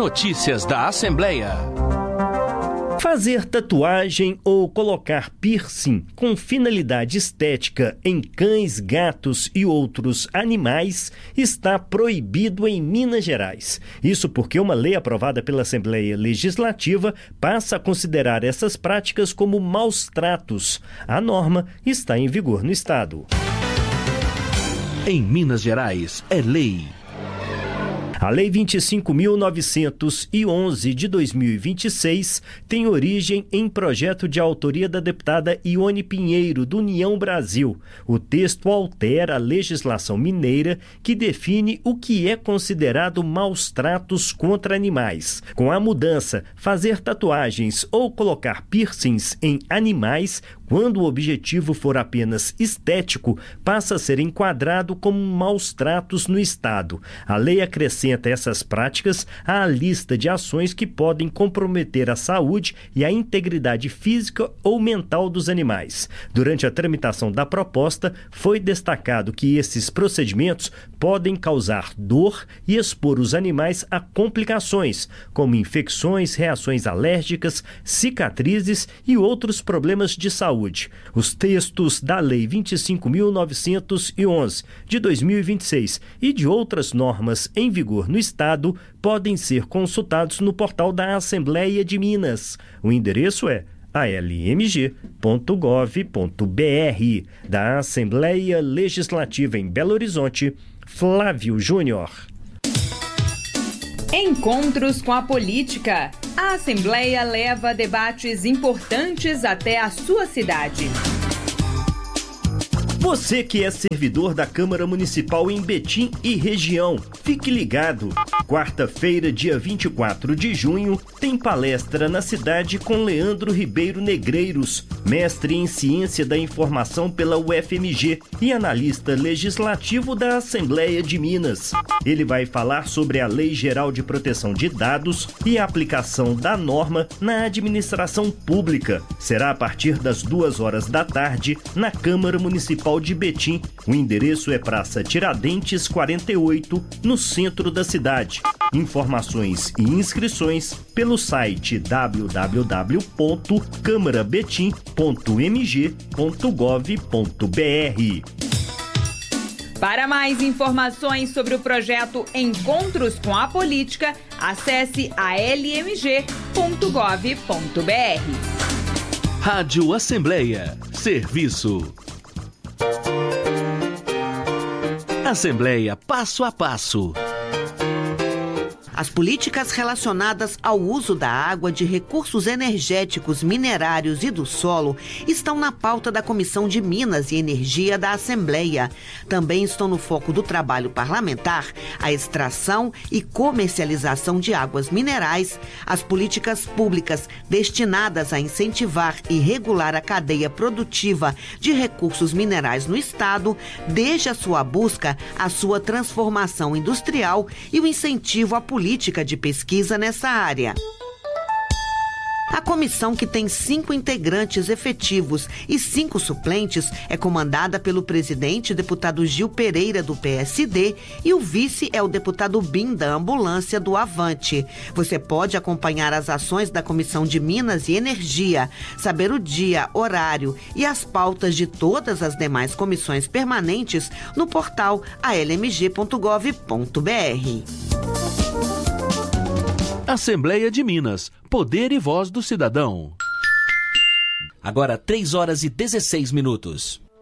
Notícias da Assembleia. Fazer tatuagem ou colocar piercing com finalidade estética em cães, gatos e outros animais está proibido em Minas Gerais. Isso porque uma lei aprovada pela Assembleia Legislativa passa a considerar essas práticas como maus tratos. A norma está em vigor no estado. Em Minas Gerais, é lei. A Lei 25.911 de 2026 tem origem em projeto de autoria da deputada Ione Pinheiro, do União Brasil. O texto altera a legislação mineira que define o que é considerado maus tratos contra animais. Com a mudança, fazer tatuagens ou colocar piercings em animais, quando o objetivo for apenas estético, passa a ser enquadrado como maus tratos no estado. A lei acrescenta essas práticas à lista de ações que podem comprometer a saúde e a integridade física ou mental dos animais. Durante a tramitação da proposta, foi destacado que esses procedimentos podem causar dor e expor os animais a complicações, como infecções, reações alérgicas, cicatrizes e outros problemas de saúde. Os textos da Lei 25.911 de 2026 e de outras normas em vigor no estado podem ser consultados no portal da Assembleia de Minas. O endereço é almg.gov.br. Da Assembleia Legislativa em Belo Horizonte, Flávio Júnior. Encontros com a política. A Assembleia leva debates importantes até a sua cidade. Você que é servidor da Câmara Municipal em Betim e região, fique ligado. Quarta-feira, dia 24 de junho, tem palestra na cidade com Leandro Ribeiro Negreiros, mestre em Ciência da Informação pela UFMG e analista legislativo da Assembleia de Minas. Ele vai falar sobre a Lei Geral de Proteção de Dados e a aplicação da norma na administração pública. Será a partir das 14h na Câmara Municipal de Betim. O endereço é Praça Tiradentes 48, no centro da cidade. Informações e inscrições pelo site www.camarabetim.mg.gov.br. Para mais informações sobre o projeto Encontros com a Política, acesse almg.gov.br. Rádio Assembleia. Serviço. Assembleia Passo a Passo. As políticas relacionadas ao uso da água, de recursos energéticos, minerários e do solo estão na pauta da Comissão de Minas e Energia da Assembleia. Também estão no foco do trabalho parlamentar a extração e comercialização de águas minerais, as políticas públicas destinadas a incentivar e regular a cadeia produtiva de recursos minerais no Estado, desde a sua busca, a sua transformação industrial e o incentivo à política de pesquisa nessa área. A comissão, que tem 5 integrantes efetivos e 5 suplentes, é comandada pelo presidente, deputado Gil Pereira, do PSD, e o vice é o deputado Bim, da Ambulância, do Avante. Você pode acompanhar as ações da Comissão de Minas e Energia, saber o dia, horário e as pautas de todas as demais comissões permanentes no portal almg.gov.br. Assembleia de Minas. Poder e voz do cidadão. Agora 3h16.